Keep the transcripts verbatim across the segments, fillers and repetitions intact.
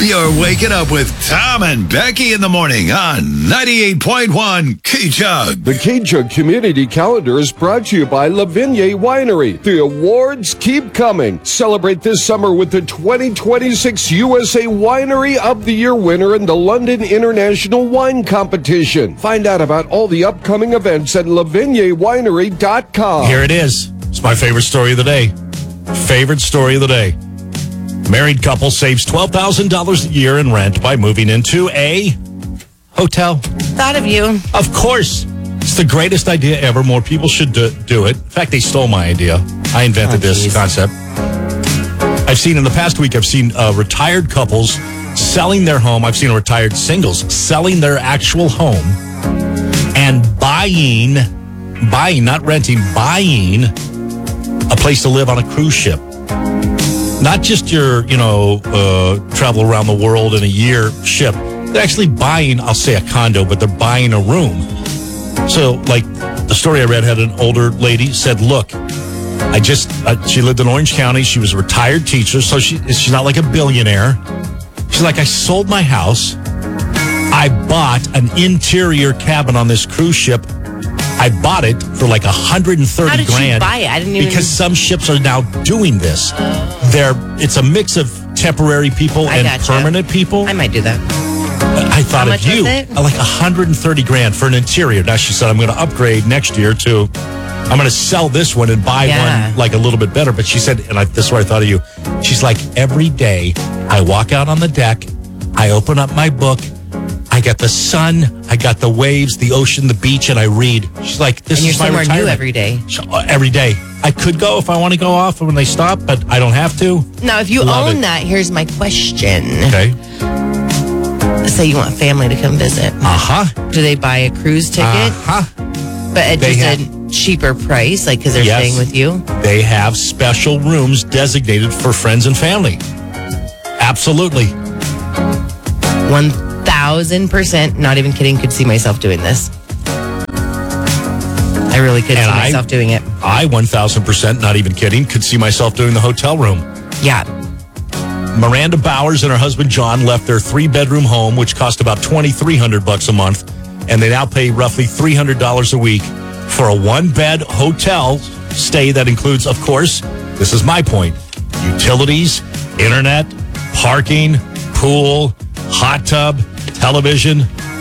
You're waking up with Tom and Becky in the morning on ninety-eight point one K-Jug. The K-Jug Community Calendar is brought to you by La Vigne Winery. The awards keep coming. Celebrate this summer with the twenty twenty-six U S A Winery of the Year winner in the London International Wine Competition. Find out about all the upcoming events at la vigne winery dot com. Here it is. It's my favorite story of the day. Favorite story of the day. Married couple saves twelve thousand dollars a year in rent by moving into a hotel. Thought of you. Of course. It's the greatest idea ever. More people should do, do it. In fact, they stole my idea. I invented oh, this concept. I've seen in the past week, I've seen uh, retired couples selling their home. I've seen retired singles selling their actual home and buying, buying, not renting, buying a place to live on a cruise ship. Not just your, you know, uh, travel around the world in a year ship. They're actually buying, I'll say a condo, but they're buying a room. So, like, the story I read had an older lady said, look, I just, uh, she lived in Orange County. She was a retired teacher, so she she's not like a billionaire. She's like, I sold my house. I bought an interior cabin on this cruise ship. I bought it for like one hundred thirty How did grand. She buy it? I didn't even... Because some ships are now doing this. They're, it's a mix of temporary people I and gotcha. permanent people. I might do that. I thought How of much you. was it? Like one hundred thirty grand for an interior. Now she said, I'm going to upgrade next year to, I'm going to sell this one and buy Yeah. one like a little bit better. But she said, and I, this is where I thought of you. She's like, every day I walk out on the deck, I open up my book, I got the sun, I got the waves, the ocean, the beach, and I read. She's like, this And you're is my somewhere retirement. new every day. She- uh, Every day. I could go if I want to go off when they stop, but I don't have to. Now, if you Love own it. that, here's my question. Okay. Say you want family to come visit. Uh-huh. Do they buy a cruise ticket? Uh-huh. But at They just have- a cheaper price, like because they're Yes. staying with you? They have special rooms designated for friends and family. Absolutely. one thousand percent, not even kidding, could see myself doing this. I really could And see I- myself doing it. I, one thousand percent, not even kidding, could see myself doing the hotel room. Yeah. Miranda Bowers and her husband John left their three-bedroom home, which cost about twenty-three hundred bucks a month, and they now pay roughly three hundred dollars a week for a one-bed hotel stay that includes, of course, this is my point, utilities, internet, parking, pool, hot tub, television.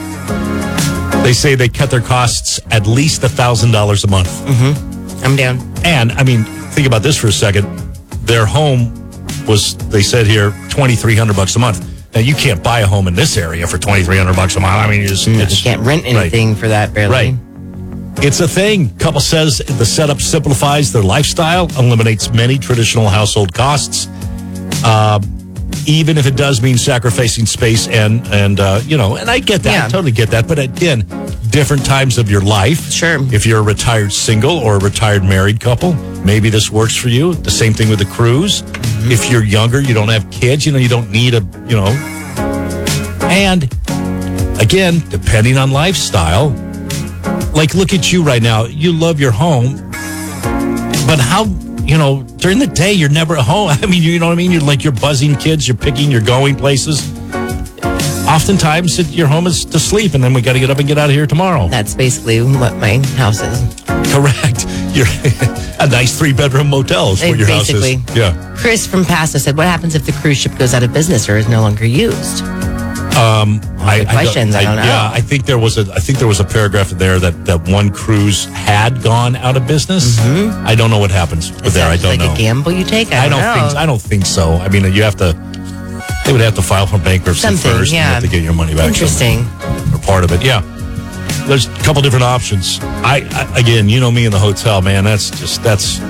They say they cut their costs at least one thousand dollars a month. Mm-hmm. I'm down. And, I mean, think about this for a second. Their home was, they said here, twenty-three hundred bucks a month. Now, you can't buy a home in this area for twenty-three hundred bucks a month. I mean, you just... You it's, can't rent anything right. for that, barely. Right. It's a thing. Couple says the setup simplifies their lifestyle, eliminates many traditional household costs, uh, even if it does mean sacrificing space and, and uh, you know, and I get that. Yeah. I totally get that. But again, different times of your life. Sure. If you're a retired single or a retired married couple, maybe this works for you. The same thing with the cruise. Mm-hmm. If you're younger, you don't have kids, you know, you don't need a, you know. And again, depending on lifestyle, like look at you right now. You love your home, but how, you know, during the day, you're never at home. I mean, you know what I mean? You're like, you're buzzing kids, you're picking, you're going places. Oftentimes, it, your home is to sleep, and then we got to get up and get out of here tomorrow. That's basically what my house is. Correct. You're a nice three-bedroom motel is what your Basically. house is. Yeah. Chris from Paso said, what happens if the cruise ship goes out of business or is no longer used? Um, I, questions, I don't know. Yeah, I think there was a. I think there was a paragraph there that, that one cruise had gone out of business. Mm-hmm. I don't know what happens with Is there. that I don't like know. a gamble you take? I I don't, don't know. think. I don't think so. I mean, you have to. They would have to file for bankruptcy Something, first. yeah. And you have to get your money back. Interesting. Or part of it, yeah. There's a couple different options. I, I again, you know me in the hotel, man. That's just that's.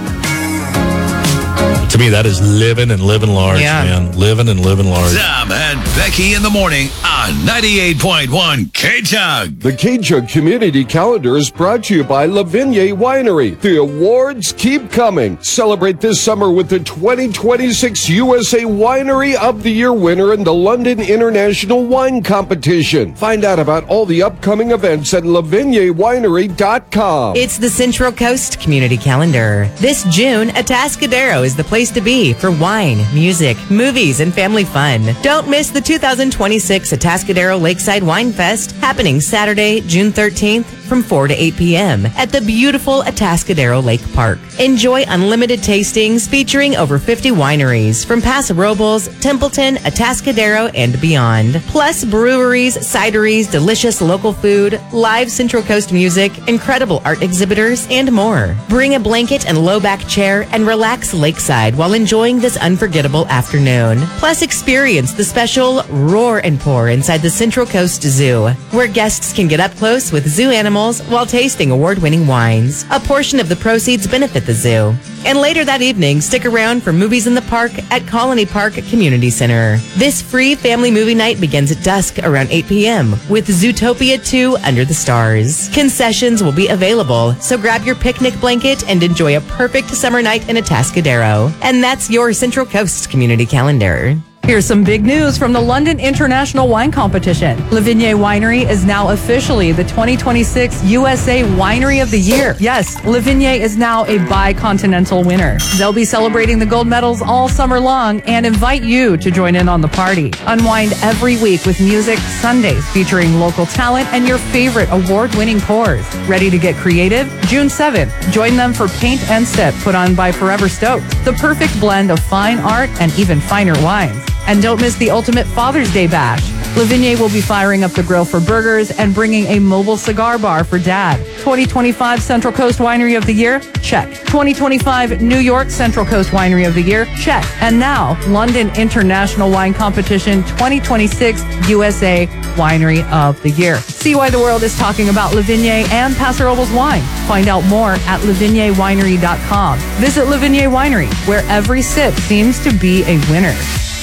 To me, that is living and living large, Yeah. man. Living and living large. Tom and Becky in the morning on ninety-eight point one K-Jug. The K-Jug Community Calendar is brought to you by La Vigne Winery. The awards keep coming. Celebrate this summer with the twenty twenty-six U S A Winery of the Year winner in the London International Wine Competition. Find out about all the upcoming events at la vigne winery dot com. It's the Central Coast Community Calendar. This June, Atascadero is the place place to be for wine, music, movies, and family fun. Don't miss the two thousand twenty-six Atascadero Lakeside Wine Fest happening Saturday, June thirteenth from four to eight p.m. at the beautiful Atascadero Lake Park. Enjoy unlimited tastings featuring over fifty wineries from Paso Robles, Templeton, Atascadero, and beyond. Plus breweries, cideries, delicious local food, live Central Coast music, incredible art exhibitors, and more. Bring a blanket and low-back chair and relax lakeside while enjoying this unforgettable afternoon. Plus experience the special Roar and Pour inside the Central Coast Zoo, where guests can get up close with zoo animals while tasting award-winning wines. A portion of the proceeds benefit the zoo. And later that evening, stick around for movies in the park at Colony Park Community Center. This free family movie night begins at dusk around eight p.m. with Zootopia two Under the Stars. Concessions will be available, so grab your picnic blanket and enjoy a perfect summer night in Atascadero. And that's your Central Coast Community Calendar. Here's some big news from the London International Wine Competition. Le Vigne Winery is now officially the twenty twenty-six U S A Winery of the Year. Yes, Le Vigne is now a bi-continental winner. They'll be celebrating the gold medals all summer long and invite you to join in on the party. Unwind every week with music Sundays featuring local talent and your favorite award-winning pours. Ready to get creative? June seventh, join them for Paint and Sip put on by Forever Stoked, the perfect blend of fine art and even finer wines. And don't miss the ultimate Father's Day bash. Le Vigne will be firing up the grill for burgers and bringing a mobile cigar bar for Dad. twenty twenty-five Central Coast Winery of the Year? Check. twenty twenty-five New York Central Coast Winery of the Year? Check. And now, London International Wine Competition twenty twenty-six U S A Winery of the Year. See why the world is talking about Le Vigne and Paso Robles wine. Find out more at le vigne winery dot com. Visit Le Vigne Winery, where every sip seems to be a winner.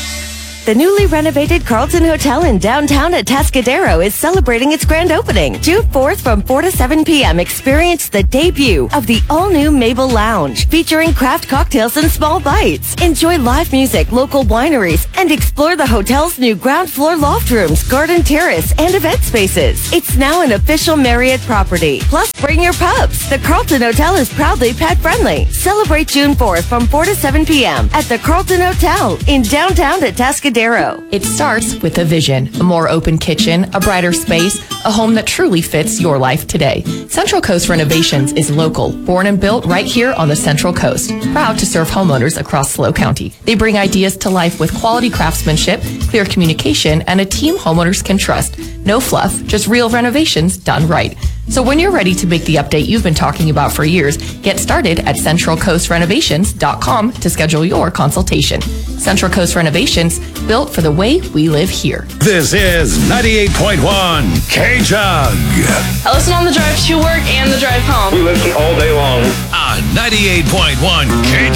The newly renovated Carlton Hotel in downtown Atascadero is celebrating its grand opening. June fourth from four to seven p.m. Experience the debut of the all-new Mabel Lounge, featuring craft cocktails and small bites. Enjoy live music, local wineries, and explore the hotel's new ground floor loft rooms, garden terrace, and event spaces. It's now an official Marriott property. Plus, bring your pups. The Carlton Hotel is proudly pet-friendly. Celebrate June fourth from four to seven p.m. at the Carlton Hotel in downtown Atascadero. It starts with a vision, a more open kitchen, a brighter space, a home that truly fits your life today. Central Coast Renovations is local, born and built right here on the Central Coast, proud to serve homeowners across SLO County. They bring ideas to life with quality craftsmanship, clear communication, and a team homeowners can trust. No fluff, just real renovations done right. So when you're ready to make the update you've been talking about for years, get started at central coast renovations dot com to schedule your consultation. Central Coast Renovations, built for the way we live here. This is ninety-eight point one K-Jug. I listen on the drive to work and the drive home. We listen all day long. On ninety-eight point one K-Jug.